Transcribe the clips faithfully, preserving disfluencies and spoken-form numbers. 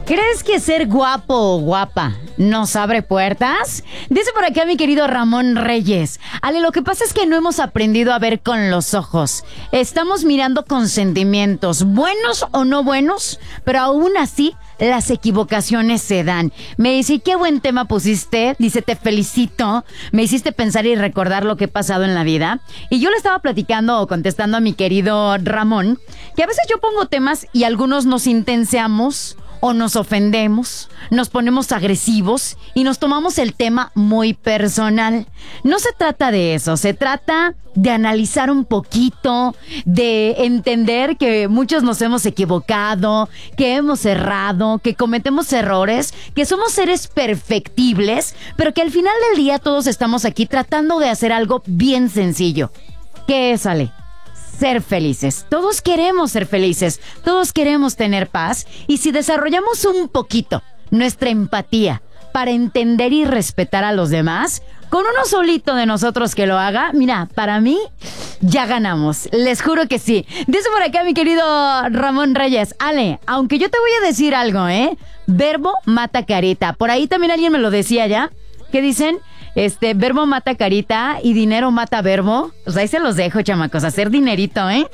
¿Crees que ser guapo o guapa nos abre puertas? Dice por acá mi querido Ramón Reyes. Ale, lo que pasa es que no hemos aprendido a ver con los ojos. Estamos mirando con sentimientos, buenos o no buenos, pero aún así las equivocaciones se dan. Me dice, qué buen tema pusiste. Dice, te felicito. Me hiciste pensar y recordar lo que he pasado en la vida. Y yo le estaba platicando o contestando a mi querido Ramón que a veces yo pongo temas y algunos nos intenseamos o nos ofendemos, nos ponemos agresivos y nos tomamos el tema muy personal. No se trata de eso, se trata de analizar un poquito, de entender que muchos nos hemos equivocado, que hemos errado, que cometemos errores, que somos seres perfectibles, pero que al final del día todos estamos aquí tratando de hacer algo bien sencillo. ¿Qué es, Ale? Ser felices. Todos queremos ser felices, todos queremos tener paz, y si desarrollamos un poquito nuestra empatía para entender y respetar a los demás, con uno solito de nosotros que lo haga, mira, para mí ya ganamos, les juro que sí. Dice por acá mi querido Ramón Reyes, Ale, aunque yo te voy a decir algo, ¿eh? Verbo mata carita. Por ahí también alguien me lo decía ya, que dicen... Este, verbo mata carita y dinero mata verbo. Pues ahí se los dejo, chamacos, hacer dinerito, ¿eh?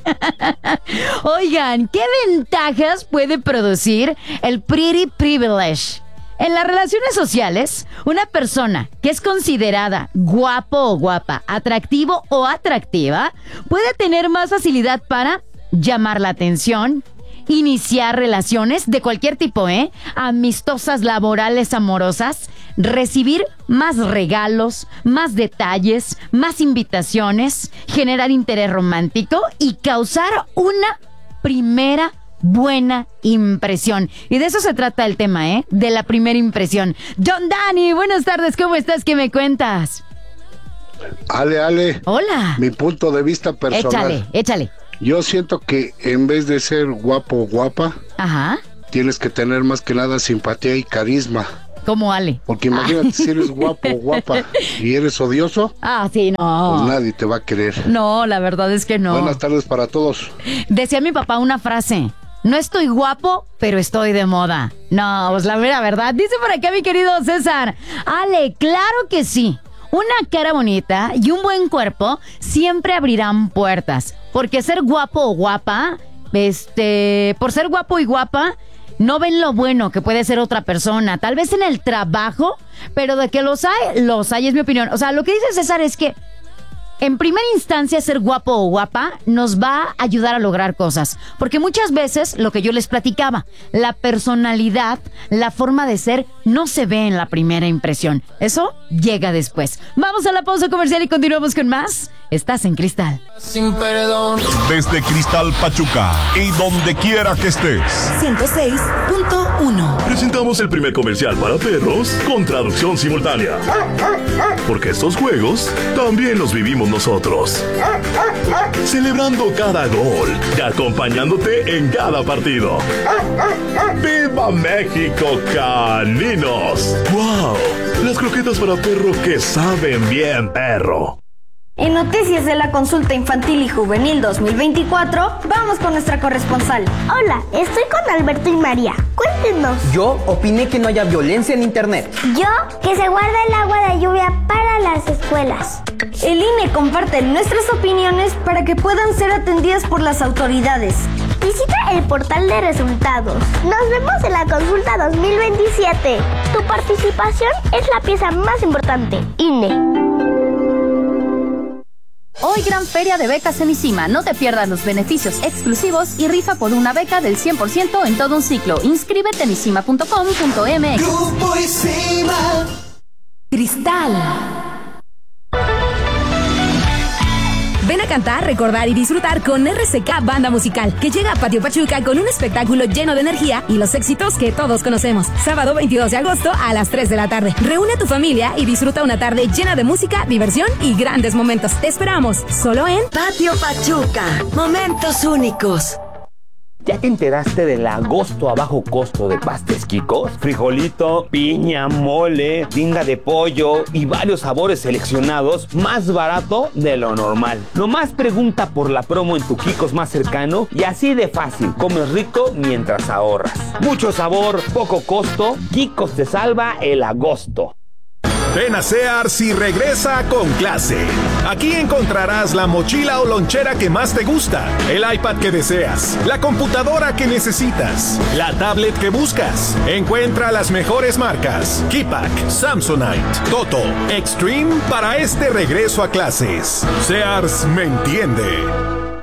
Oigan, ¿qué ventajas puede producir el pretty privilege? En las relaciones sociales, una persona que es considerada guapo o guapa, atractivo o atractiva, puede tener más facilidad para llamar la atención, iniciar relaciones de cualquier tipo, ¿eh? Amistosas, laborales, amorosas, recibir más regalos, más detalles, más invitaciones, generar interés romántico y causar una primera buena impresión. Y de eso se trata el tema, ¿eh? De la primera impresión. John Dani, buenas tardes, ¿cómo estás? ¿Qué me cuentas? Ale, Ale. Hola. Mi punto de vista personal. Échale, échale. Yo siento que en vez de ser guapo o guapa, Ajá. tienes que tener más que nada simpatía y carisma. Como Ale. Porque imagínate, si eres guapo o guapa y eres odioso, Ah, sí, no. pues nadie te va a querer. No, la verdad es que no. Buenas tardes para todos. Decía mi papá una frase: no estoy guapo, pero estoy de moda. No, pues la mera verdad. Dice por acá mi querido César, Ale, claro que sí. Una cara bonita y un buen cuerpo siempre abrirán puertas. Porque ser guapo o guapa, este, por ser guapo y guapa, no ven lo bueno que puede ser otra persona. Tal vez en el trabajo, pero de que los hay, los hay, es mi opinión. O sea, lo que dice César es que en primera instancia, ser guapo o guapa nos va a ayudar a lograr cosas. Porque muchas veces, lo que yo les platicaba, la personalidad, la forma de ser, no se ve en la primera impresión. Eso llega después. Vamos a la pausa comercial y continuamos con más. Estás en Cristal. Sin perdón. Desde Cristal Pachuca y donde quiera que estés. ciento seis punto uno. Presentamos el primer comercial para perros con traducción simultánea. Porque estos juegos también los vivimos nosotros. Celebrando cada gol y acompañándote en cada partido. ¡Viva México, caninos! ¡Wow! Las croquetas para perro que saben bien, perro. En Noticias de la Consulta Infantil y Juvenil dos mil veinticuatro, vamos con nuestra corresponsal. Hola, estoy con Alberto y María. Cuéntenos. Yo opiné que no haya violencia en internet. Yo, que se guarda el agua de lluvia para las escuelas. El I N E comparte nuestras opiniones para que puedan ser atendidas por las autoridades. Visita el portal de resultados. Nos vemos en la consulta dos mil veintisiete. Tu participación es la pieza más importante. I N E. Hoy gran feria de becas en ICIMA. No te pierdas los beneficios exclusivos y rifa por una beca del cien por ciento en todo un ciclo. Inscríbete en isima punto com punto m x. Grupo ICIMA. Cristal. Ven a cantar, recordar y disfrutar con R C K Banda Musical, que llega a Patio Pachuca con un espectáculo lleno de energía y los éxitos que todos conocemos. Sábado veintidós de agosto a las tres de la tarde. Reúne a tu familia y disfruta una tarde llena de música, diversión y grandes momentos. Te esperamos, solo en Patio Pachuca. Momentos únicos. ¿Ya te enteraste del agosto a bajo costo de Pastes Quicos? Frijolito, piña, mole, tinga de pollo y varios sabores seleccionados más barato de lo normal. Nomás pregunta por la promo en tu Quicos más cercano y así de fácil, comes rico mientras ahorras. Mucho sabor, poco costo, Quicos te salva el agosto. Ven a Sears y regresa con clase. Aquí encontrarás la mochila o lonchera que más te gusta, el iPad que deseas, la computadora que necesitas, la tablet que buscas. Encuentra las mejores marcas: Keypack, Samsonite, Toto, Extreme para este regreso a clases. Sears me entiende.